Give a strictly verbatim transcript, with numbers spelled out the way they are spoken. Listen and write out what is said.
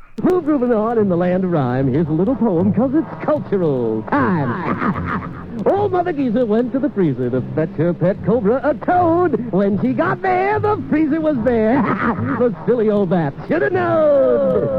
Who's moving on in the land of rhyme? Here's a little poem, because it's cultural time. Old Mother Geezer went to the freezer to fetch her pet cobra, a toad. When she got there, the freezer was bare. The silly old bat should have known.